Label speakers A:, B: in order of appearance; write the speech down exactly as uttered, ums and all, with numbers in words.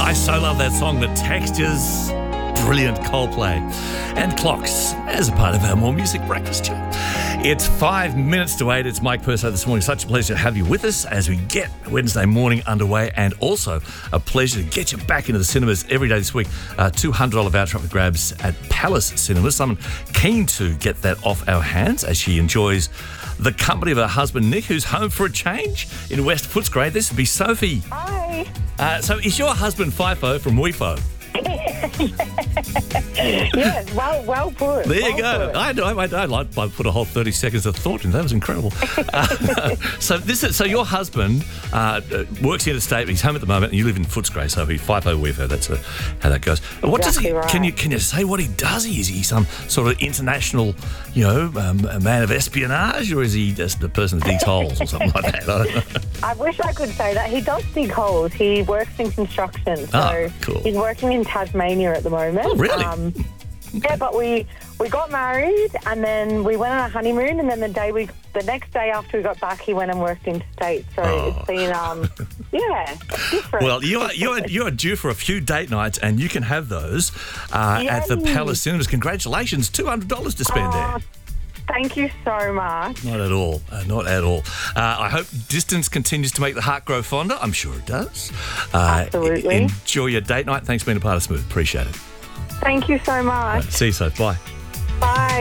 A: I so love that song, The Textures. Brilliant Coldplay. And Clocks as a part of our More Music Breakfast show. It's five minutes to eight. It's Mike Purso this morning. Such a pleasure to have you with us as we get Wednesday morning underway, and also a pleasure to get you back into the cinemas every day this week. Uh, two hundred dollars voucher up for grabs at Palace Cinemas. Someone keen to get that off our hands as she enjoys the company of her husband, Nick, who's home for a change in West Footscray. This would be Sophie.
B: Hi.
A: Uh, so is your husband FIFO from WeFo?
B: Yes, well, well put.
A: There
B: well
A: you go.
B: Put.
A: I know. I, I, I, I put a whole thirty seconds of thought in. That was incredible. Uh, so this is so your husband uh, works interstate. He's home at the moment, and you live in Footscray. So he FIFO WeFo. That's uh how that goes. What does
B: Exactly
A: he?
B: right.
A: Can you can you say what he does? Is he some sort of international, you know, um, a man of espionage, or is he just the person that digs holes or something like that? I don't know.
B: I wish I could say that. He does dig holes. He works in construction. So
A: Ah, cool.
B: he's working in Tasmania at the moment.
A: Oh, really?
B: Um, yeah, but we we got married, and then we went on a honeymoon, and then the day we the next day after we got back, he went and worked interstate. So
A: Oh.
B: it's been um yeah, different.
A: Well, you're you're you're due for a few date nights, and you can have those uh, at the
B: Yay.
A: Palace Cinemas. Congratulations, two hundred dollars to spend there.
B: Oh, thank you so much.
A: Not at all. Uh, not at all. Uh, I hope distance continues to make the heart grow fonder. I'm sure it does. Uh,
B: Absolutely.
A: e- Enjoy your date night. Thanks for being a part of Smooth. Appreciate it.
B: Thank you so much.
A: See you, so. Bye.
B: Bye.